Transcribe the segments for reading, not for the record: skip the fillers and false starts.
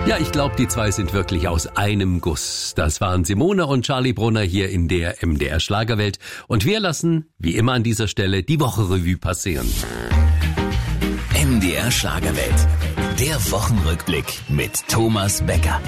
Ja, ich glaube, die zwei sind wirklich aus einem Guss. Das waren Simone und Charlie Brunner hier in der MDR Schlagerwelt. Und wir lassen, wie immer an dieser Stelle, die Wochenrevue passieren. MDR Schlagerwelt. Der Wochenrückblick mit Thomas Becker.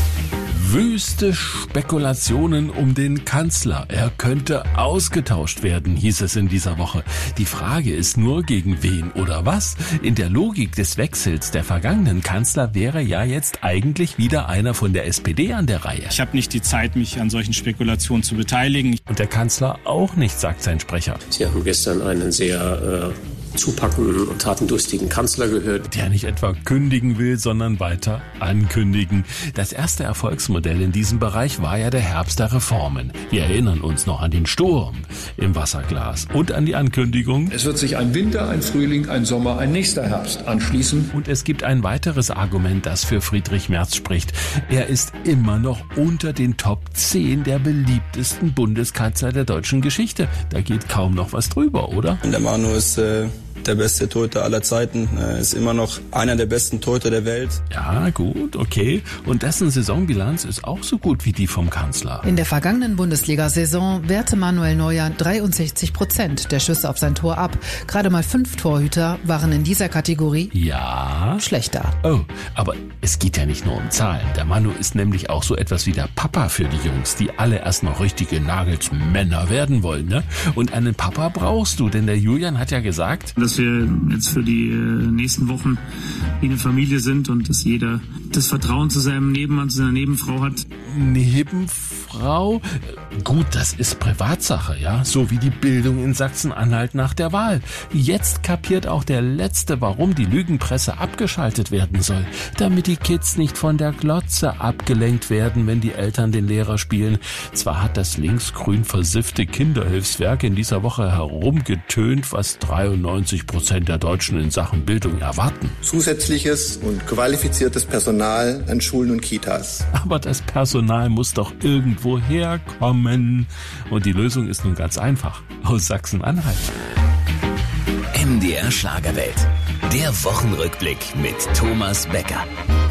Wüste Spekulationen um den Kanzler. Er könnte ausgetauscht werden, hieß es in dieser Woche. Die Frage ist nur, gegen wen oder was? In der Logik des Wechsels der vergangenen Kanzler wäre ja jetzt eigentlich wieder einer von der SPD an der Reihe. Ich habe nicht die Zeit, mich an solchen Spekulationen zu beteiligen. Und der Kanzler auch nicht, sagt sein Sprecher. Sie haben gestern einen sehr zupackenden und tatendurstigen Kanzler gehört. Der nicht etwa kündigen will, sondern weiter ankündigen. Das erste Erfolgsmodell in diesem Bereich war ja der Herbst der Reformen. Wir erinnern uns noch an den Sturm im Wasserglas und an die Ankündigung. Es wird sich ein Winter, ein Frühling, ein Sommer, ein nächster Herbst anschließen. Und es gibt ein weiteres Argument, das für Friedrich Merz spricht. Er ist immer noch unter den Top 10 der beliebtesten Bundeskanzler der deutschen Geschichte. Da geht kaum noch was drüber, oder? Der Manu ist der beste Torhüter aller Zeiten. Er ist immer noch einer der besten Torhüter der Welt. Ja, gut, okay. Und dessen Saisonbilanz ist auch so gut wie die vom Kanzler. In der vergangenen Bundesliga-Saison wehrte Manuel Neuer 63% der Schüsse auf sein Tor ab. Gerade mal 5 Torhüter waren in dieser Kategorie schlechter. Oh, aber es geht ja nicht nur um Zahlen. Der Manu ist nämlich auch so etwas wie der Papa für die Jungs, die alle erst noch richtige Nagelsmänner werden wollen, ne? Und einen Papa brauchst du, denn der Julian hat ja gesagt, Dass wir jetzt für die nächsten Wochen wie eine Familie sind und dass jeder das Vertrauen zu seinem Nebenmann, zu seiner Nebenfrau hat. Nebenfrau? Gut, das ist Privatsache, ja, so wie die Bildung in Sachsen-Anhalt nach der Wahl. Jetzt kapiert auch der Letzte, warum die Lügenpresse abgeschaltet werden soll. Damit die Kids nicht von der Glotze abgelenkt werden, wenn die Eltern den Lehrer spielen. Zwar hat das linksgrün versiffte Kinderhilfswerk in dieser Woche herumgetönt, was 93% der Deutschen in Sachen Bildung erwarten. Zusätzliches und qualifiziertes Personal an Schulen und Kitas. Aber das Personal muss doch irgendwo herkommen. Und die Lösung ist nun ganz einfach. Aus Sachsen-Anhalt. MDR Schlagerwelt. Der Wochenrückblick mit Thomas Becker.